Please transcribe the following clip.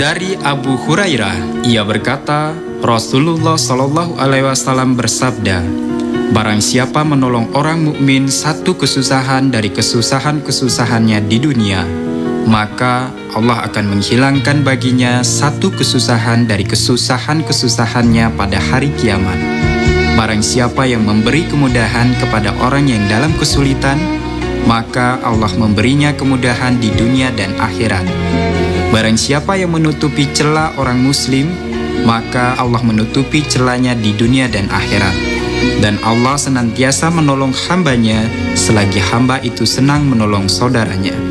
Dari Abu Hurairah, ia berkata, Rasulullah Shallallahu Alaihi Wasallam bersabda, barang siapa menolong orang mukmin satu kesusahan dari kesusahan-kesusahannya di dunia, maka Allah akan menghilangkan baginya satu kesusahan dari kesusahan-kesusahannya pada hari kiamat. Barang siapa yang memberi kemudahan kepada orang yang dalam kesulitan, maka Allah memberinya kemudahan di dunia dan akhirat. Barang siapa yang menutupi celah orang muslim, maka Allah menutupi celahnya di dunia dan akhirat. Dan Allah senantiasa menolong hambanya selagi hamba itu senang menolong saudaranya.